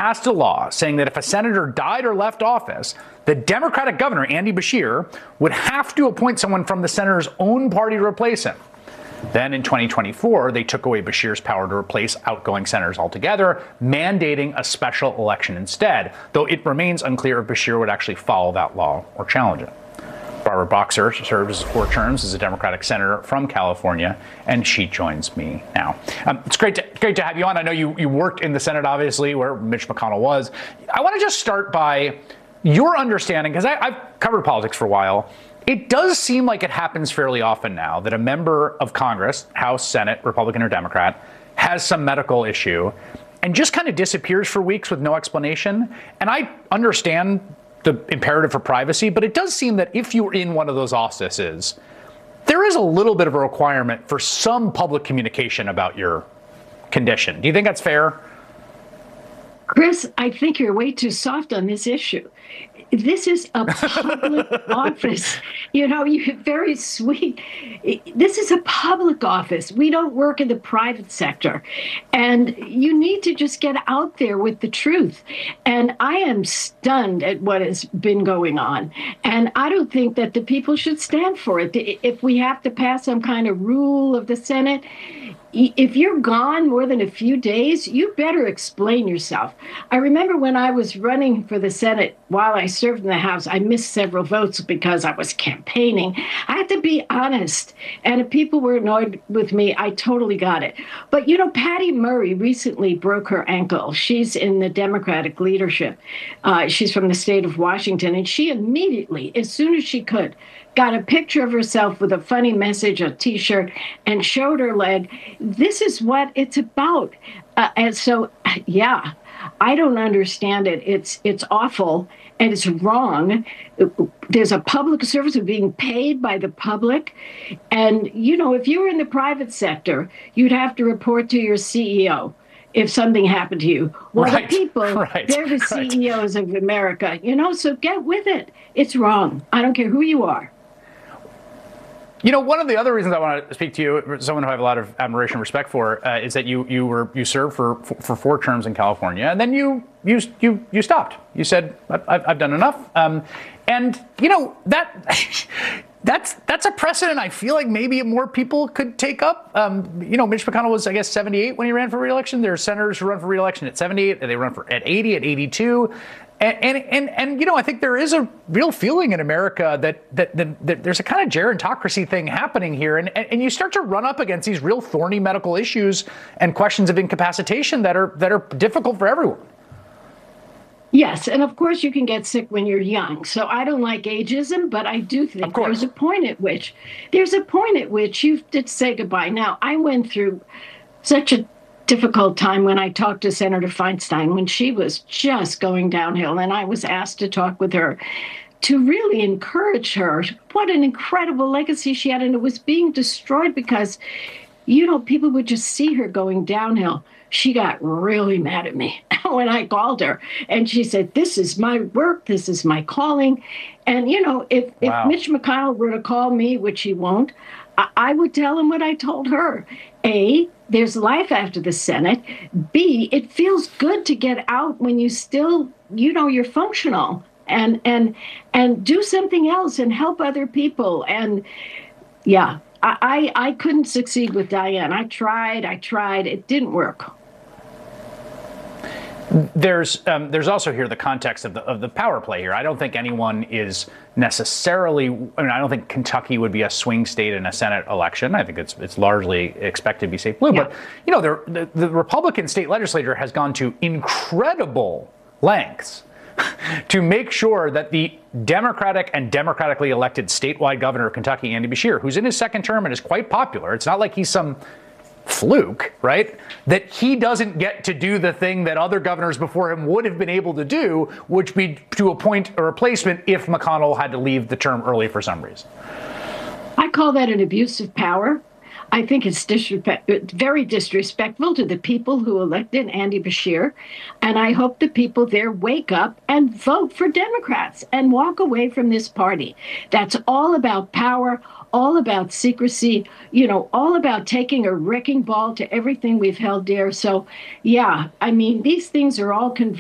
passed a law saying that if a senator died or left office, the Democratic governor, Andy Beshear, would have to appoint someone from the senator's own party to replace him. Then in 2024, they took away Beshear's power to replace outgoing senators altogether, mandating a special election instead, though it remains unclear if Beshear would actually follow that law or challenge it. Barbara Boxer serves 4 terms as a Democratic senator from California, and she joins me now. It's great to have you on. I know you worked in the Senate, obviously, where Mitch McConnell was. I want to just start by your understanding, because I've covered politics for a while. It does seem like it happens fairly often now that a member of Congress, House, Senate, Republican or Democrat, has some medical issue and just kind of disappears for weeks with no explanation. And I understand the imperative for privacy, but it does seem that if you're in one of those offices, there is a little bit of a requirement for some public communication about your condition. Do you think that's fair? Chris, I think you're way too soft on this issue. This is a public office. You know, you're very sweet. This is a public office. We don't work in the private sector. And you need to just get out there with the truth. And I am stunned at what has been going on. And I don't think that the people should stand for it. If we have to pass some kind of rule of the Senate, if you're gone more than a few days, you better explain yourself. I remember when I was running for the Senate while I served in the House, I missed several votes because I was campaigning. I had to be honest. And if people were annoyed with me, I totally got it. But, you know, Patty Murray recently broke her ankle. She's in the Democratic leadership. She's from the state of Washington. And she immediately, as soon as she could, got a picture of herself with a funny message, a T-shirt, and showed her leg. This is what it's about. And so, yeah, I don't understand it. It's awful and it's wrong. There's a public service of being paid by the public. And, you know, if you were in the private sector, you'd have to report to your CEO if something happened to you. Well, right, the people, right, they're the CEOs of America, you know, so get with it. It's wrong. I don't care who you are. You know, one of the other reasons I want to speak to you, someone who I have a lot of admiration and respect for, is that you served for 4 terms in California, and then you stopped. You said, I've done enough. And you know that's a precedent I feel like maybe more people could take up. You know, Mitch McConnell was, I guess, 78 when he ran for re-election. There are senators who run for re-election at 78, and they run at 80, at 82. And you know, I think there is a real feeling in America that there's a kind of gerontocracy thing happening here, and you start to run up against these real thorny medical issues and questions of incapacitation that are difficult for everyone. Yes, and of course you can get sick when you're young. So I don't like ageism, but I do think there's a point at which you did say goodbye. Now, I went through such a difficult time when I talked to Senator Feinstein when she was just going downhill, and I was asked to talk with her to really encourage her. What an incredible legacy she had, and it was being destroyed because, you know, people would just see her going downhill. She got really mad at me when I called her, and she said, "This is my work, this is my calling." And, you know, if Mitch McConnell were to call me, which he won't, I would tell him what I told her. A, there's life after the Senate. B, it feels good to get out when you still, you know, you're functional and do something else and help other people. And yeah, I couldn't succeed with Dianne. I tried. It didn't work. There's also here the context of the power play here. I don't think anyone is necessarily. I mean, I don't think Kentucky would be a swing state in a Senate election. I think it's largely expected to be safe blue. Yeah. But you know, the Republican state legislature has gone to incredible lengths to make sure that the Democratic and democratically elected statewide governor of Kentucky, Andy Beshear, who's in his 2nd term and is quite popular. It's not like he's some fluke, right? That he doesn't get to do the thing that other governors before him would have been able to do, which be to appoint a replacement if McConnell had to leave the term early for some reason. I call that an abuse of power. I think it's very disrespectful to the people who elected Andy Beshear. And I hope the people there wake up and vote for Democrats and walk away from this party. That's all about power, all about secrecy, you know, all about taking a wrecking ball to everything we've held dear. So, yeah, I mean, these things are all converging.